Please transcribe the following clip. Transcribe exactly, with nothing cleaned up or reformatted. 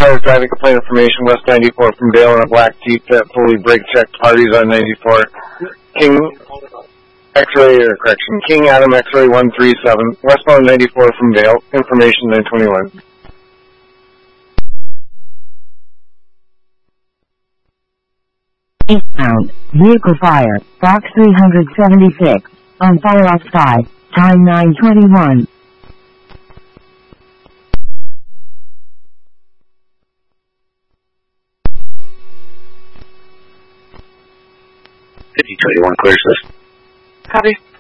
Fire driving complaint information, West ninety-four from Dale on a black Jeep that fully brake checked parties on ninety-four. King X-ray, or correction, King Adam X-ray one three seven, westbound ninety-four from Dale, information nine twenty-one. Eastbound, vehicle fire, box three seventy-six, on fire off side, time nine twenty-one. fifty twenty-one clears this. Copy.